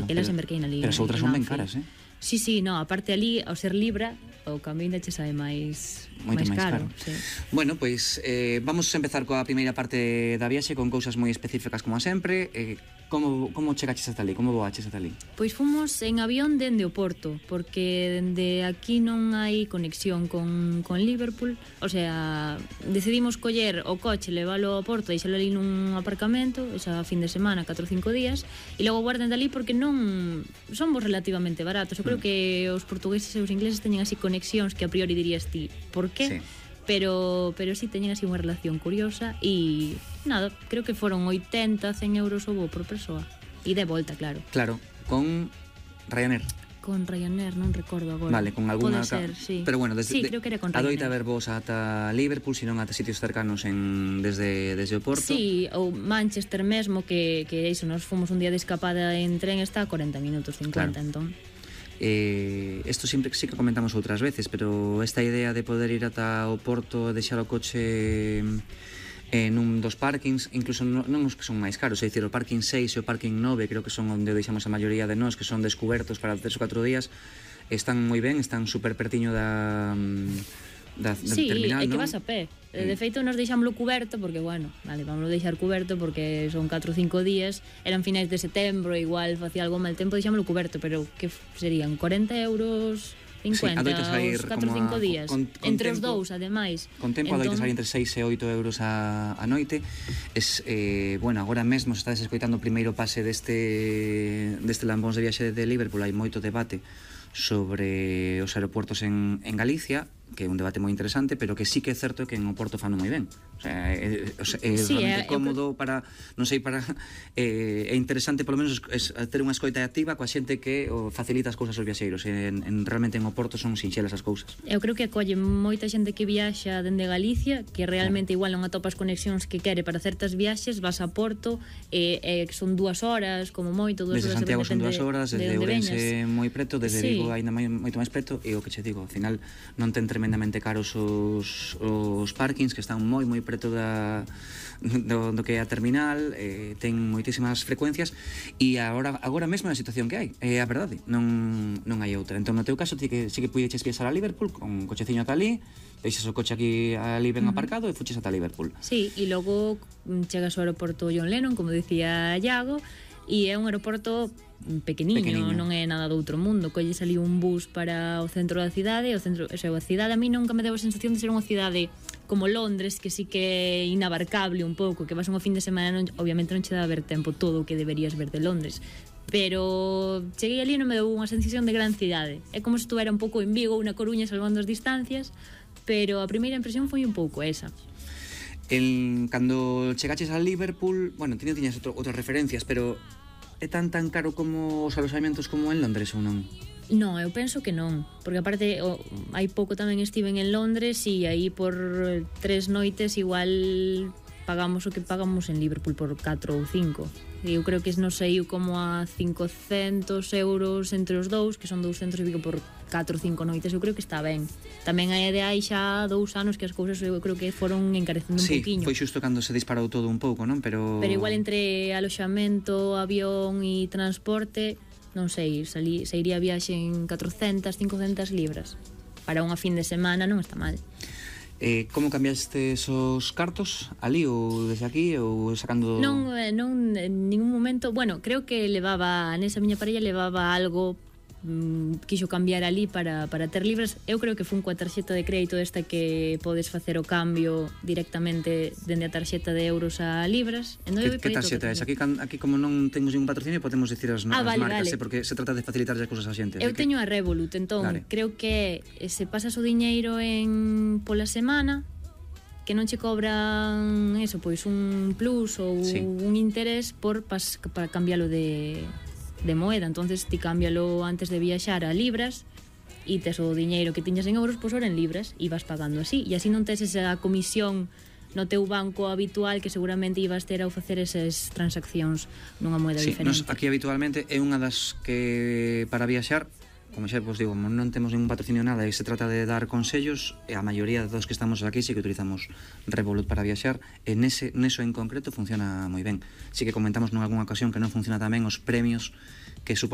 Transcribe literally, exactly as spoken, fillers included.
Elas embarquei na Libra. Pero as outras son ben caras, eh? Sí, sí, no, aparte ali, ao ser Libra, o cambio ainda che sabe máis moito máis máis caro, caro. sí. Bueno, pois eh, vamos a empezar coa primeira parte da viaxe con cousas moi específicas como sempre. Eh, como, como chegaches hasta ali? Como voaches hasta ali? Pois fomos en avión dende o Porto, porque dende aquí non hai conexión con, con Liverpool. O sea, decidimos coller o coche, leválo ao Porto e deixalo ali nun aparcamento, esa fin de semana, catro ou cinco días, e logo guarden dali porque non somos relativamente baratos. Eu creo mm. que os portugueses e os ingleses teñen así conexións que a priori dirías ti, por qué? Sí. Pero, pero sí teñen así unha relación curiosa e nada, creo que foron oitenta, cen euros o voo por persoa e de volta, claro. Claro, con Ryanair. Con Ryanair, non recordo agora. Vale, con alguna... Pode ser, sí. Pero bueno, desde, sí, creo que era con Ryanair. Adoita ver vos ata Liverpool, senón ata sitios cercanos en, desde, desde o Porto. Sí, ou Manchester mesmo, que, que iso, nos fomos un día de escapada en tren, está a corenta minutos, cincuenta, claro. Entón... Eh, esto sempre sí que comentamos outras veces, pero esta idea de poder ir ata o Porto e deixar o coche en un dos parkings, incluso non, non os que son máis caros, é dicir, o parking seis e o parking nove, creo que son onde deixamos a maioría de nós, que son descubertos para tres ou catro días, están moi ben, están super pertiño da... Da, da sí, terminal, é que non? vas a pé. De feito, nos deixámoslo cuberto porque, bueno, vale, vamos a deixar cuberto porque son catro ou cinco días, eran finais de setembro, igual facía algo mal tempo, deixámoslo cuberto, pero que serían corenta euros, cincuenta, sí, os catro ou cinco días, con, con entre tempo, os dous, ademais. Con tempo entón... adoita salir entre seis e oito euros a, a noite. Es, eh, bueno, agora mesmo se estades escoitando o primeiro pase deste, deste Lambóns de viaxe de Liverpool, hai moito debate sobre os aeroportos en, en Galicia, que é un debate moi interesante, pero que sí que é certo que en o Porto fano moi ben. O sea, é, é, é sí, realmente é, cómodo para, non sei, para é, é interesante polo menos es, es, ter unha escoita activa coa xente que o, facilita as cousas aos viaxeiros. En, en, realmente en o Porto son sinxelas as cousas. Eu creo que acolle moita xente que viaxa dende Galicia, que realmente claro. Igual non atopa as conexións que quere para certas viaxes, vas a Porto, e, e son dúas horas, como moito, dúas desde horas. Santiago son dúas horas, desde de Ourense moi preto, desde sí. Vigo ainda moito máis preto, e o que che digo, ao final non ten tremendamente caros os, os parkings, que están moi moi preto da, do, do que é a terminal, eh, ten moitísimas frecuencias, e agora, agora mesmo é a situación que hai, é a verdade, non, non hai outra. Entón, no teu caso, ti que sí que puideches viaxar a Liverpool con un cocheciño ata ali, deixas o coche aquí ali ben uh -huh. aparcado e fuches ata Liverpool. Sí, e logo chegas ao aeroporto John Lennon, como dicía Iago, e é un aeroporto pequeniño, pequeniño, non é nada do outro mundo. Colles ali un bus para o centro da cidade, o centro, o sea, a cidade a mí nunca me deu a sensación de ser unha cidade como Londres, que sí que é inabarcable un pouco, que vas un fin de semana, non, obviamente non che dá a ver tempo todo o que deberías ver de Londres, pero cheguei ali e non me deu unha sensación de gran cidade. É como se estuera un pouco en Vigo, unha Coruña, salvando as distancias, pero a primeira impresión foi un pouco esa. El, cando chegaches a Liverpool, bueno, tiño, tiñas outro, outras referencias, pero é tan tan caro como os alojamentos como en Londres ou non? Non, eu penso que non, porque aparte o, hai pouco tamén estiven en Londres e aí por tres noites igual pagamos o que pagamos en Liverpool por catro ou cinco. Eu creo que nos saiu como a cincocentos euros entre os dous, que son douscentos e pico por catro ou cinco noites. Eu creo que está ben. Tamén hai de hai xa dous anos que as cousas eu creo que foron encarecendo un sí, poquinho. Sí, foi xusto cando se disparou todo un pouco, non? Pero Pero igual entre aloxamento, avión e transporte, non sei, salí, se iría a viaxe en catrocentas, cincocentas libras. Para unha fin de semana non está mal. Eh, como cambiaste esos cartos? Ali ou desde aquí ou sacando... Non, non en ningún momento, bueno, creo que levaba, nesa miña parella levaba algo, mm, quixo cambiar ali para, para ter libras. Eu creo que fun coa tarxeta de crédito esta que podes facer o cambio directamente dende a tarxeta de euros a libras. Que, que tarxeta é? Aquí, aquí como non temos ningún patrocinio podemos dicir as, ah, as vale, marcas, vale. Eh, porque se trata de facilitar as cousas a xente. Eu teño que... a Revolut, entón vale. Creo que se pasas o diñeiro en pola semana, que non che cobran eso, pois un plus ou sí. un interés por pas, para cambialo de, de moeda. Entonces ti cámbialo antes de viaxar a libras e tes o diñeiro que tiñas en euros, pois ora en libras, e vas pagando así, e así non tes esa comisión no teu banco habitual que seguramente ibas ter ao facer esas transaccións nunha moeda sí, diferente. Nos aquí habitualmente é unha das que para viaxar, como xa vos digo, non temos ningún patrocinio nada e se trata de dar consellos, e a maioría dos que estamos aquí sí que utilizamos Revolut para viaxar, e nese, neso en concreto funciona moi ben. Sí que comentamos nunha ocasión que non funciona tamén os premios que supón